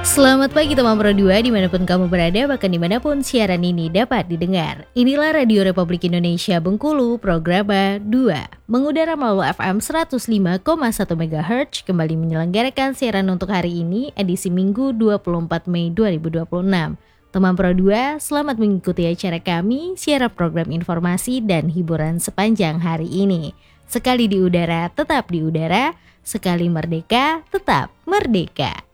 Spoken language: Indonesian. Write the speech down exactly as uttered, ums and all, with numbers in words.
Selamat pagi teman Pro dua dimanapun kamu berada, bahkan dimanapun siaran ini dapat didengar. Inilah Radio Republik Indonesia Bengkulu, Programa dua. Mengudara melalui F M seratus lima koma satu megahertz, kembali menyelenggarakan siaran untuk hari ini, edisi Minggu dua puluh empat Mei dua ribu dua puluh enam. Teman Pro dua, selamat mengikuti acara kami, siaran program informasi dan hiburan sepanjang hari ini. Sekali di udara, tetap di udara, sekali merdeka, tetap merdeka.